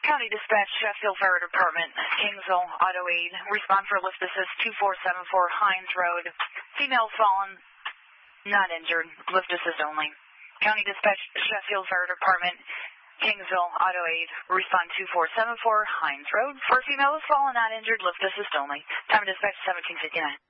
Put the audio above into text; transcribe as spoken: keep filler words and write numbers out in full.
County Dispatch, Sheffield Fire Department, Kingsville, Auto Aid. Respond for lift assist two four seven four Hines Road. Female fallen, not injured. Lift assist only. County Dispatch, Sheffield Fire Department, Kingsville, Auto Aid. Respond two four seven four Hines Road. For female is fallen, not injured. Lift assist only. Time of dispatch seventeen fifty-nine.